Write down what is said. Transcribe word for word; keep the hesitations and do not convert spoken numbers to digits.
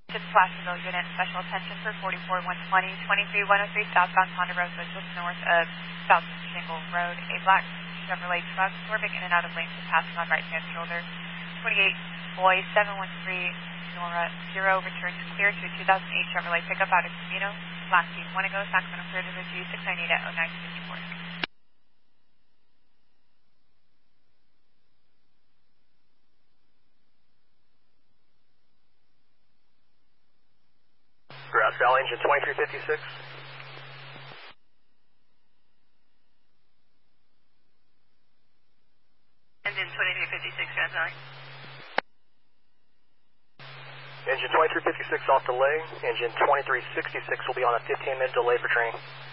To Placerville unit, special attention for forty-four one twenty, twenty-three one oh three southbound Honda Road, just north of South Shingle Road. A black Chevrolet truck swerving in and out of lanes and passing on right-hand shoulder. twenty-eight boy seven one three Nora zero returns clear to a two thousand eight Chevrolet pickup out of Camino. Last team one to go, Sacramento clear to the G six ninety-eight at oh nine fifty-four. Grass Valley, engine twenty-three fifty-six. Engine twenty-three fifty-six, Grass Valley. Engine twenty-three fifty-six off delay. Engine twenty-three sixty-six will be on a fifteen minute delay for training.